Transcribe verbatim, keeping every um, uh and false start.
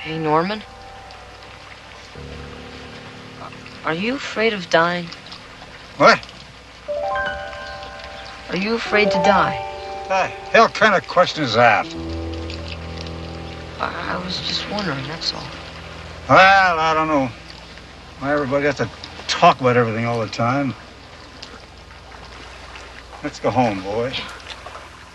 Hey, Norman. Are you afraid of dying? What? Are you afraid to die? The hell kind of question is that? I, I was just wondering, that's all. Well, I don't know. Why everybody has to talk about everything all the time. Let's go home, boy.